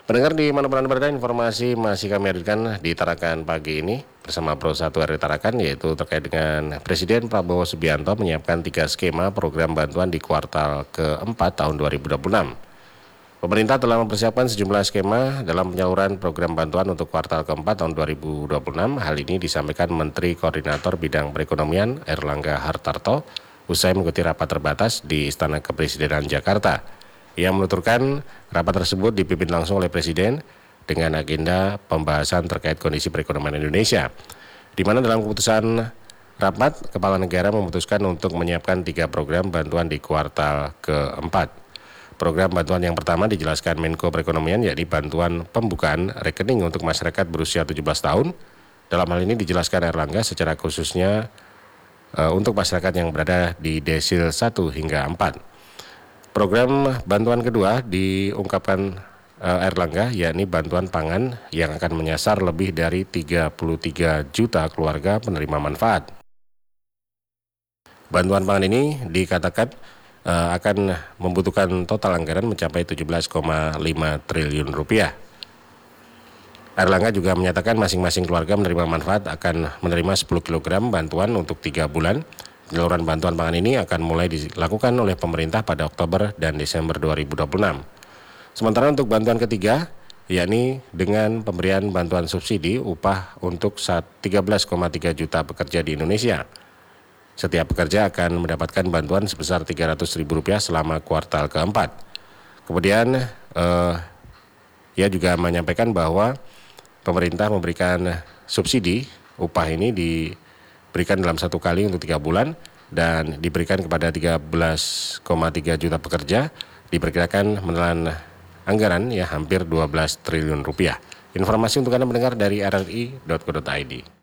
Pendengar di mana-mana berada, informasi masih kami hadirkan di Tarakan pagi ini bersama Pro 1 RI Tarakan, yaitu terkait dengan Presiden Prabowo Subianto menyiapkan 3 skema program bantuan di kuartal keempat tahun 2026. Pemerintah telah mempersiapkan sejumlah skema dalam penyaluran program bantuan untuk kuartal keempat tahun 2026. Hal ini disampaikan Menteri Koordinator Bidang Perekonomian Airlangga Hartarto usai mengikuti rapat terbatas di Istana Kepresidenan Jakarta. Ia menuturkan rapat tersebut dipimpin langsung oleh Presiden dengan agenda pembahasan terkait kondisi perekonomian Indonesia, di mana dalam keputusan rapat, Kepala Negara memutuskan untuk menyiapkan 3 program bantuan di kuartal keempat. Program bantuan yang pertama dijelaskan Menko Perekonomian, yakni bantuan pembukaan rekening untuk masyarakat berusia 17 tahun. Dalam hal ini dijelaskan Airlangga secara khususnya untuk masyarakat yang berada di desil 1 hingga 4. Program bantuan kedua diungkapkan Airlangga, yakni bantuan pangan yang akan menyasar lebih dari 33 juta keluarga penerima manfaat. Bantuan pangan ini dikatakan akan membutuhkan total anggaran mencapai 17,5 triliun rupiah. Airlangga juga menyatakan masing-masing keluarga menerima manfaat akan menerima 10 kg bantuan untuk 3 bulan. Penyaluran bantuan pangan ini akan mulai dilakukan oleh pemerintah pada Oktober dan Desember 2026. Sementara untuk bantuan ketiga, yakni dengan pemberian bantuan subsidi upah untuk 13,3 juta pekerja di Indonesia. Setiap pekerja akan mendapatkan bantuan sebesar Rp300.000 selama kuartal keempat. Kemudian ia juga menyampaikan bahwa pemerintah memberikan subsidi upah ini diberikan dalam 1 kali untuk 3 bulan dan diberikan kepada 13,3 juta pekerja, diperkirakan menelan anggaran hampir 12 triliun rupiah. Informasi untuk Anda mendengar dari rri.co.id.